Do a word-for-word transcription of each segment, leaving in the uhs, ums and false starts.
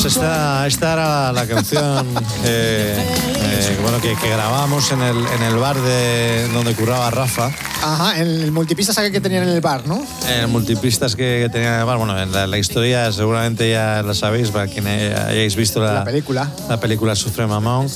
esta, esta era la canción eh, eh, bueno, que, que grabamos en el, en el bar de donde curraba Rafa. Ajá, en el multipistas que tenían en el bar, ¿no? En el multipistas que, que tenían en el bar. Bueno, en la, la historia seguramente ya la sabéis, para quienes hayáis visto la, la película. La película Sufre Mamón.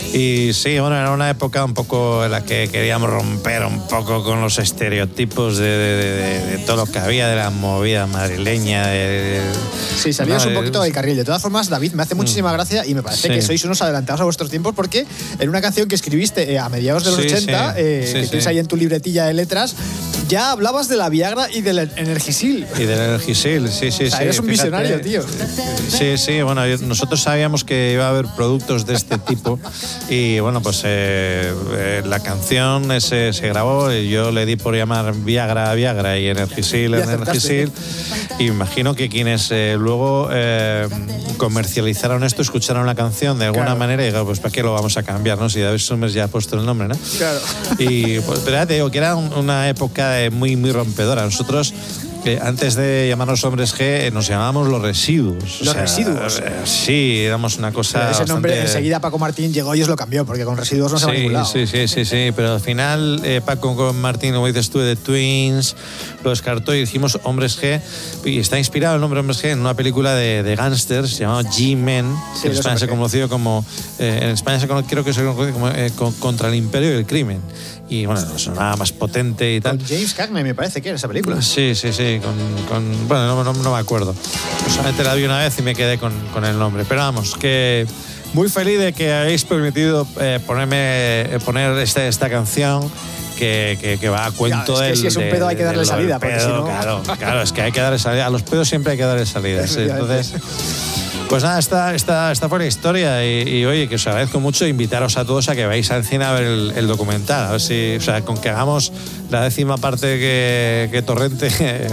Y sí, bueno, era una época un poco en la que queríamos romper un poco con los estereotipos de, de, de, de todo lo que había de la movida madrileña. De, de, sí, salías no, un poquito del carril. De todas formas, David, me hace muchísima mm. gracia y me parece sí. que sois unos adelantados a vuestros tiempos, porque en una canción que escribiste eh, a mediados de los sí, ochenta, sí. Eh, sí, que sí. tienes ahí en tu libretilla de letras, ya hablabas de la Viagra y del Energisil. Y del Energisil, sí, sí, o sea, sí. Eres un fíjate, visionario, tío. Sí, sí, bueno, nosotros sabíamos que iba a haber productos de este tipo y bueno, pues eh, eh, la canción ese, se grabó y yo le di por llamar Viagra, Viagra y Energisil, Energisil. Y imagino que quienes eh, luego eh, comercializaron esto escucharon la canción de alguna claro. manera y digo, pues ¿para qué lo vamos a cambiar, no? Si David Summers ya ha puesto el nombre, ¿no? Claro. Y pues, pero ya te digo que era un, una época muy, muy rompedora. Nosotros, que antes de llamarnos Hombres G, nos llamábamos Los Residuos. Los o sea, Residuos. Eh, sí, éramos una cosa. Pero ese bastante... nombre enseguida Paco Martín llegó y os lo cambió, porque con Residuos no se sí, va a ningún lado. Sí, sí, sí, sí. Pero al final, eh, Paco con Martín, como dices tú, de Twins, lo descartó y dijimos Hombres G. Y está inspirado el nombre Hombres G en una película de, de gángsters llamado G-Men, que sí, en España se conoció como. Eh, en España se conoce, creo que se conoce como eh, con, Contra el Imperio y el Crimen. Y bueno, sonaba más potente y tal. Con James Cagney me parece que era esa película. Sí, sí, sí. Con, con, bueno, no, no, no me acuerdo. Solamente la vi una vez y me quedé con, con el nombre. Pero vamos, que muy feliz de que habéis permitido eh, ponerme, eh, poner esta, esta canción. Que, que, que va a cuento ya, es que del, si es un pedo hay que darle salida. Pedo, porque si no... Claro, claro, es que hay que darle salida. A los pedos siempre hay que darle salida. Sí, entonces... Pues nada, esta, esta, esta fue la historia y, y oye, que os agradezco mucho, invitaros a todos a que vayáis al cine a ver el, el documental, a ver si, o sea, con que hagamos la décima parte que, que Torrente,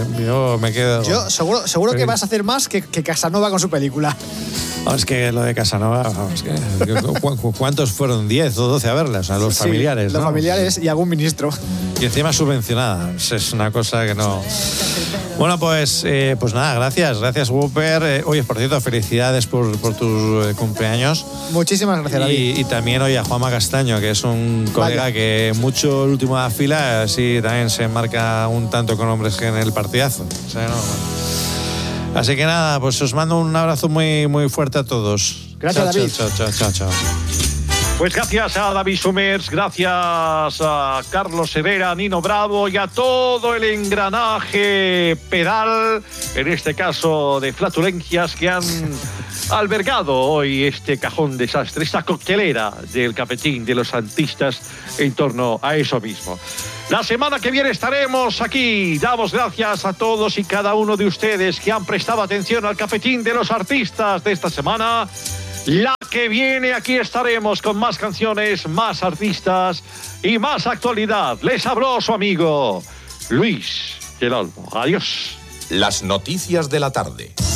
yo me quedo... Yo seguro, seguro que vas a hacer más que, que Casanova con su película. No, es que lo de Casanova, vamos, que, ¿cuántos fueron? ¿diez o doce a verlas? O sea, los sí, familiares, los ¿no? familiares y algún ministro. Y encima subvencionada, es una cosa que no... Bueno, pues, eh, pues nada, gracias, gracias Whooper. Eh, oye, por cierto, felicidades por, por tus eh, cumpleaños. Muchísimas gracias, David. Y, y también, oye, a Juanma Castaño, que es un colega vale. que mucho el último de la fila, así también se marca un tanto con Hombres G en el partidazo. O sea, no, bueno. Así que nada, pues os mando un abrazo muy, muy fuerte a todos. Gracias, chao, David. Chao, chao, chao, chao. Pues gracias a David Summers, gracias a Carlos Herrera, Nino Bravo y a todo el engranaje pedal, en este caso de flatulencias, que han albergado hoy este cajón desastre, esta coctelera del cafetín de los santistas en torno a eso mismo. La semana que viene estaremos aquí. Damos gracias a todos y cada uno de ustedes que han prestado atención al cafetín de los artistas de esta semana. La que viene aquí estaremos con más canciones, más artistas y más actualidad. Les habló su amigo Luis del Olmo. Adiós. Las noticias de la tarde.